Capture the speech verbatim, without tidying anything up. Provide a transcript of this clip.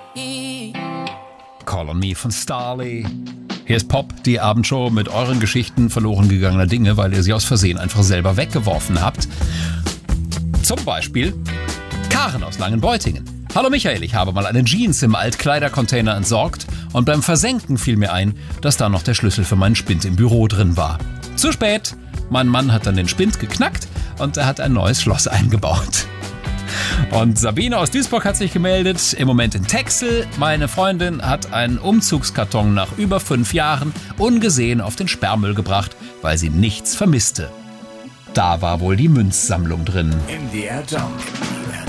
Call on Me von Starley. Hier ist Pop, die Abendshow mit euren Geschichten verloren gegangener Dinge, weil ihr sie aus Versehen einfach selber weggeworfen habt. Zum Beispiel Karen aus Langenbeutingen. Hallo Michael, ich habe mal eine Jeans im Altkleidercontainer entsorgt und beim Versenken fiel mir ein, dass da noch der Schlüssel für meinen Spind im Büro drin war. Zu spät! Mein Mann hat dann den Spind geknackt und er hat ein neues Schloss eingebaut. Und Sabine aus Duisburg hat sich gemeldet, im Moment in Texel. Meine Freundin hat einen Umzugskarton nach über fünf Jahren ungesehen auf den Sperrmüll gebracht, weil sie nichts vermisste. Da war wohl die Münzsammlung drin. M D R Jump